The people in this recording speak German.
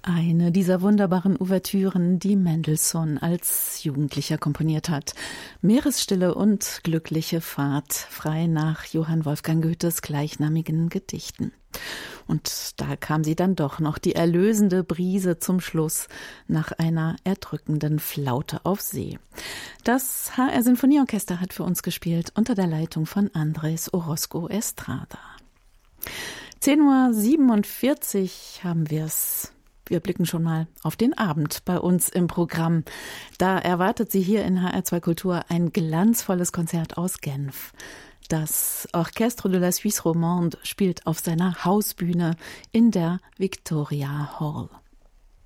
Eine dieser wunderbaren Ouvertüren, die Mendelssohn als Jugendlicher komponiert hat. Meeresstille und glückliche Fahrt, frei nach Johann Wolfgang Goethes gleichnamigen Gedichten. Und da kam sie dann doch noch, die erlösende Brise zum Schluss, nach einer erdrückenden Flaute auf See. Das HR Sinfonieorchester hat für uns gespielt, unter der Leitung von Andrés Orozco Estrada. 10:47 haben wir's. Wir blicken schon mal auf den Abend bei uns im Programm. Da erwartet Sie hier in HR2 Kultur ein glanzvolles Konzert aus Genf. Das Orchestre de la Suisse Romande spielt auf seiner Hausbühne in der Victoria Hall.